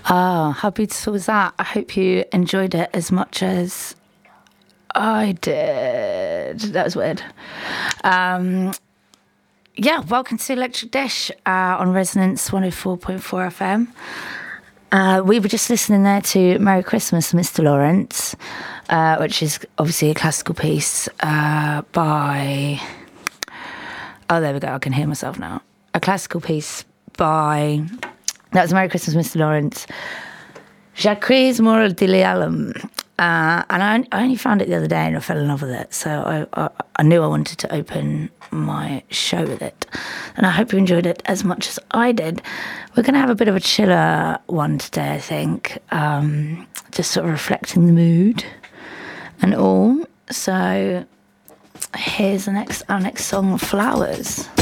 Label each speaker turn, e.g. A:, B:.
A: Ah, how beautiful was that? I hope you enjoyed it as much as I did. That was weird. Yeah, welcome to Electric Dish on Resonance 104.4 FM. We were just listening there to Merry Christmas, Mr. Lawrence, which is obviously a classical piece by... Oh, there we go. I can hear myself now. A classical piece by... That was Merry Christmas, Mr. Lawrence. Jacques Moral Dilialum. And I only found it the other day and I fell in love with it. So I knew I wanted to open my show with it. And I hope you enjoyed it as much as I did. We're going to have a bit of a chiller one today, I think. Just sort of reflecting the mood and all. So here's our next song, Flowers.